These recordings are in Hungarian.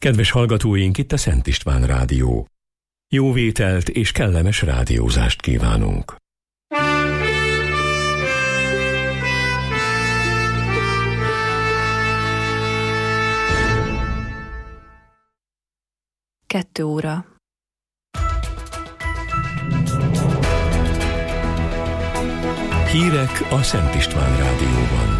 Kedves hallgatóink, itt a Szent István Rádió. Jó vételt és kellemes rádiózást kívánunk. Kettő óra. Hírek a Szent István Rádióban.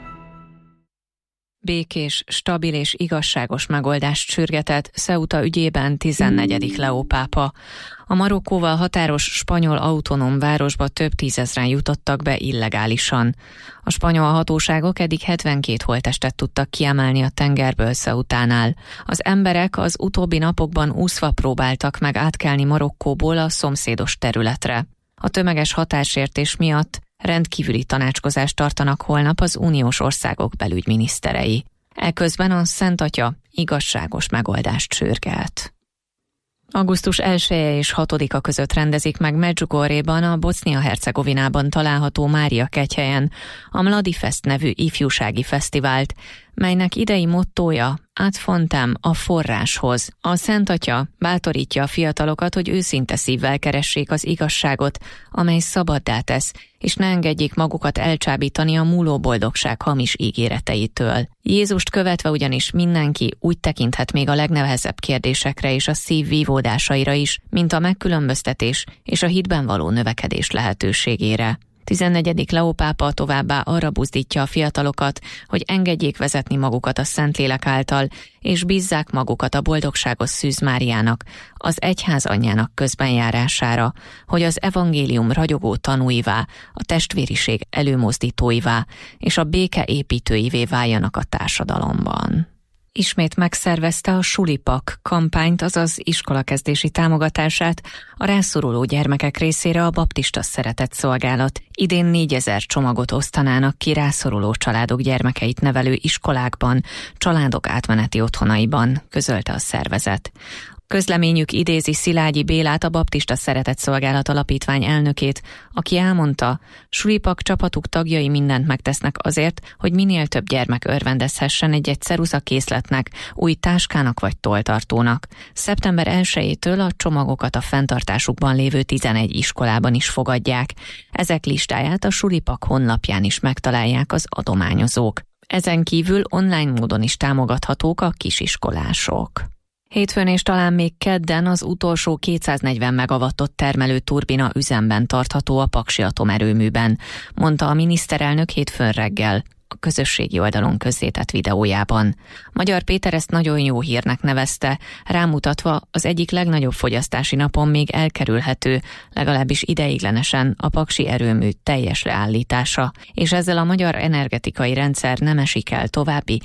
Békés, stabil és igazságos megoldást sürgetett Ceuta ügyében 14. Leó pápa. A Marokkóval határos spanyol autonóm városba több tízezren jutottak be illegálisan. A spanyol hatóságok eddig 72 holttestet tudtak kiemelni a tengerből Ceutánál. Az emberek az utóbbi napokban úszva próbáltak meg átkelni Marokkóból a szomszédos területre. A tömeges hatásértés miatt rendkívüli tanácskozást tartanak holnap az uniós országok belügyminiszterei. Eközben a Szent Atya igazságos megoldást sürgelt. Augusztus 1-e és 6-a között rendezik meg Medjugorjéban, a Bosznia-Hercegovinában található Mária Kegyhelyen a Mladi Fest nevű ifjúsági fesztivált, melynek idei mottója Ad fontem, a forráshoz. A Szent Atya bátorítja a fiatalokat, hogy őszinte szívvel keressék az igazságot, amely szabaddá tesz, és ne engedjék magukat elcsábítani a múló boldogság hamis ígéreteitől. Jézust követve ugyanis mindenki úgy tekinthet még a legnehezebb kérdésekre és a szív vívódásaira is, mint a megkülönböztetés és a hitben való növekedés lehetőségére. 14. Leó pápa továbbá arra buzdítja a fiatalokat, hogy engedjék vezetni magukat a Szentlélek által, és bízzák magukat a boldogságos Szűz Máriának, az egyház anyjának közbenjárására, hogy az evangélium ragyogó tanúivá, a testvériség előmozdítóivá és a béke építőivé váljanak a társadalomban. Ismét megszervezte a Sulipak kampányt, azaz iskolakezdési támogatását a rászoruló gyermekek részére a Baptista Szeretetszolgálat. Idén 4000 csomagot osztanának ki rászoruló családok gyermekeit nevelő iskolákban, családok átmeneti otthonaiban, közölte a szervezet. Közleményük idézi Szilágyi Bélát, a Baptista Szeretetszolgálat alapítvány elnökét, aki elmondta, Sulipak csapatuk tagjai mindent megtesznek azért, hogy minél több gyermek örvendezhessen egy ceruzakészletnek, új táskának vagy tolltartónak. Szeptember 1-től a csomagokat a fenntartásukban lévő 11 iskolában is fogadják. Ezek listáját a Sulipak honlapján is megtalálják az adományozók. Ezen kívül online módon is támogathatók a kisiskolások. Hétfőn és talán még kedden az utolsó 240 megawattot termelő turbina üzemben tartható a Paksi atomerőműben, mondta a miniszterelnök hétfőn reggel a közösségi oldalon közzétett videójában. Magyar Péter ezt nagyon jó hírnek nevezte, rámutatva az egyik legnagyobb fogyasztási napon még elkerülhető, legalábbis ideiglenesen a Paksi erőmű teljes leállítása, és ezzel a magyar energetikai rendszer nem esik el további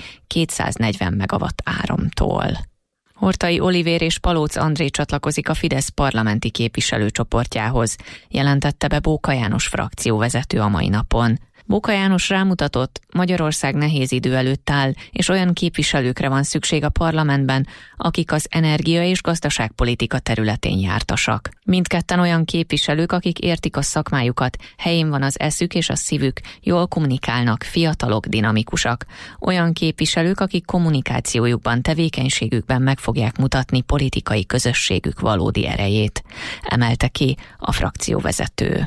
240 megawatt áramtól. Horthy Olivér és Palóc André csatlakozik a Fidesz parlamenti képviselőcsoportjához, jelentette be Bóka János frakcióvezető a mai napon. Bóka János rámutatott, Magyarország nehéz idő előtt áll, és olyan képviselőkre van szükség a parlamentben, akik az energia- és gazdaságpolitika területén jártasak. Mindketten olyan képviselők, akik értik a szakmájukat, helyén van az eszük és a szívük, jól kommunikálnak, fiatalok, dinamikusak. Olyan képviselők, akik kommunikációjukban, tevékenységükben meg fogják mutatni politikai közösségük valódi erejét, emelte ki a frakcióvezető.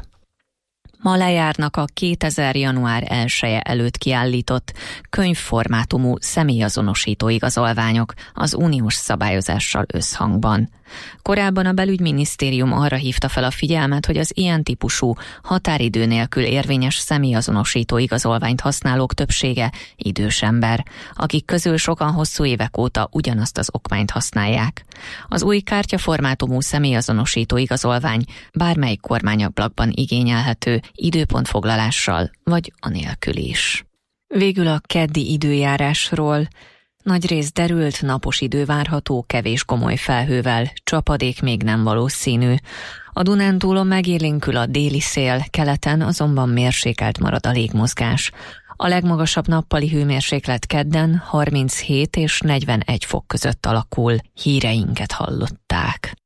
Ma lejárnak a 2000. január 1-e előtt kiállított könyvformátumú személyazonosító igazolványok az uniós szabályozással összhangban. Korábban a belügyminisztérium arra hívta fel a figyelmet, hogy az ilyen típusú határidő nélkül érvényes személyazonosító igazolványt használók többsége idős ember, akik közül sokan hosszú évek óta ugyanazt az okmányt használják. Az új kártyaformátumú személyazonosító igazolvány bármelyik kormányablakban igényelhető, időpontfoglalással vagy anélkül is. Végül a keddi időjárásról. Nagyrészt derült, napos idő várható, kevés komoly felhővel, csapadék még nem valószínű. A Dunántúlon megélénkül a déli szél, keleten azonban mérsékelt marad a légmozgás. A legmagasabb nappali hőmérséklet kedden 37 és 41 fok között alakul. Híreinket hallották.